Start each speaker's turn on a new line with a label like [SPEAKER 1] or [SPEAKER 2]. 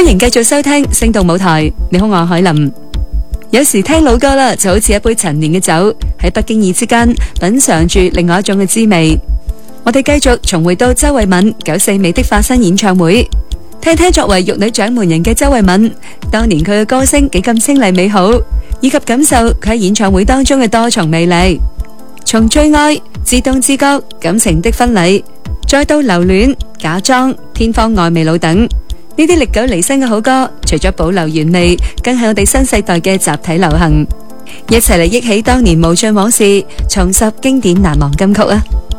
[SPEAKER 1] 迎繼續收聽星動舞台。你好，我係海琳。有時聽老歌啦，就好似一杯陳年嘅酒，喺不經意之間品嘗住另外一種嘅滋味。我哋繼續重回到周慧敏94尾的化身演唱會，聽聽作為玉女掌門人嘅周慧敏，當年佢嘅歌聲幾咁清麗美好，以及感受佢喺演唱會當中嘅多重魅力。從最愛、至冬之歌、感情的婚禮，再到留戀、假裝、天荒愛未老等，呢啲歷久彌新嘅好歌，除咗保留原味，更係我哋新世代嘅集體流行。一齊嚟憶起當年無盡往事，重拾經典難忘金曲啊！